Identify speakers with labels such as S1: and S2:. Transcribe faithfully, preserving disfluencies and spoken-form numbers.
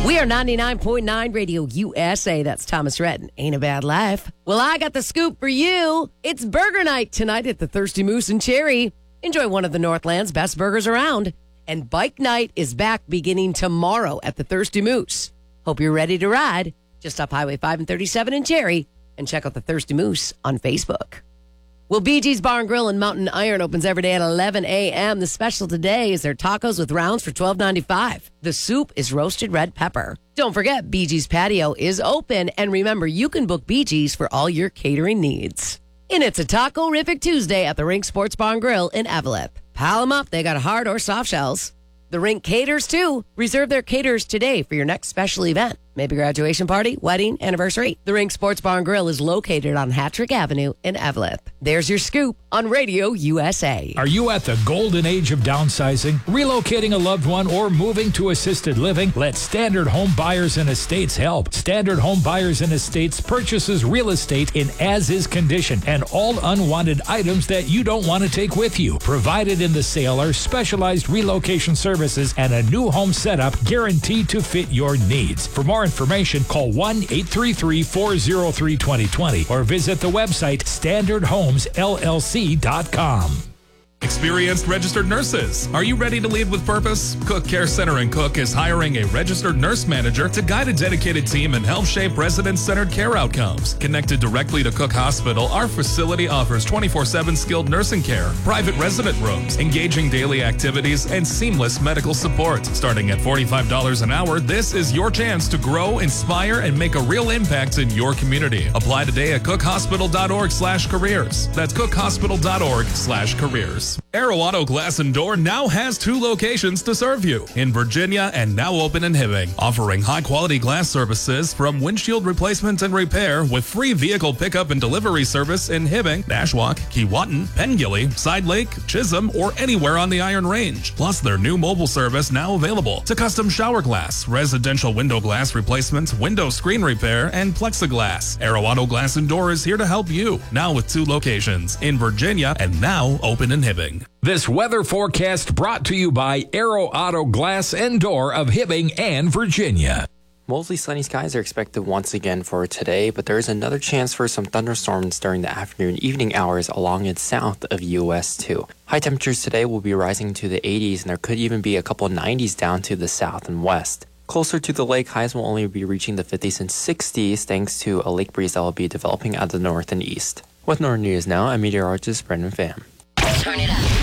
S1: We are ninety-nine point nine Radio U S A. That's Thomas Redden. Ain't a bad life. Well, I got the scoop for you. It's burger night tonight at the Thirsty Moose in Cherry. Enjoy one of the Northland's best burgers around. And bike night is back beginning tomorrow at the Thirsty Moose. Hope you're ready to ride. Just off Highway five and thirty-seven in Cherry. And check out the Thirsty Moose on Facebook. Well, B G's Bar and Grill in Mountain Iron opens every day at eleven a.m. The special today is their tacos with rounds for twelve ninety-five. The soup is roasted red pepper. Don't forget, B G's Patio is open. And remember, you can book B G's for all your catering needs. And it's a Taco-rific Tuesday at the Rink Sports Bar and Grill in Eveleth. Pile them up. They got hard or soft shells. The Rink caters, too. Reserve their caterers today for your next special event. Maybe graduation party, wedding, anniversary. The Rink Sports Bar and Grill is located on Hattrick Avenue in Eveleth. There's your scoop on Radio U S A.
S2: Are you at the golden age of downsizing, relocating a loved one, or moving to assisted living? Let Standard Home Buyers and Estates help. Standard Home Buyers and Estates purchases real estate in as-is condition and all unwanted items that you don't want to take with you. Provided in the sale are specialized relocation services and a new home setup guaranteed to fit your needs. For more information, call one eight three three, four oh three, two oh two oh or visit the website standard homes L L C dot com.
S3: Experienced registered nurses. Are you ready to lead with purpose? Cook Care Center in Cook is hiring a registered nurse manager to guide a dedicated team and help shape resident-centered care outcomes. Connected directly to Cook Hospital, our facility offers twenty-four seven skilled nursing care, private resident rooms, engaging daily activities, and seamless medical support. Starting at forty-five dollars an hour, this is your chance to grow, inspire, and make a real impact in your community. Apply today at cookhospital.org slash careers. That's cookhospital.org slash careers. Aero Auto Glass and Door now has two locations to serve you, in Virginia and now open in Hibbing, offering high-quality glass services from windshield replacement and repair with free vehicle pickup and delivery service in Hibbing, Nashwauk, Keewatin, Pengilly, Side Lake, Chisholm, or anywhere on the Iron Range. Plus, their new mobile service now available to custom shower glass, residential window glass replacement, window screen repair, and plexiglass. Aero Auto Glass and Door is here to help you, now with two locations, in Virginia and now open in Hibbing.
S2: This weather forecast brought to you by Aero Auto Glass and Door of Hibbing and Virginia.
S4: Mostly sunny skies are expected once again for today, but there is another chance for some thunderstorms during the afternoon evening hours along and south of U S two. High temperatures today will be rising to the eighties, and there could even be a couple nineties down to the south and west. Closer to the lake, highs will only be reaching the fifties and sixties thanks to a lake breeze that will be developing out of the north and east. With Northern News now, I'm meteorologist Brendan Pham.
S5: Turn it up.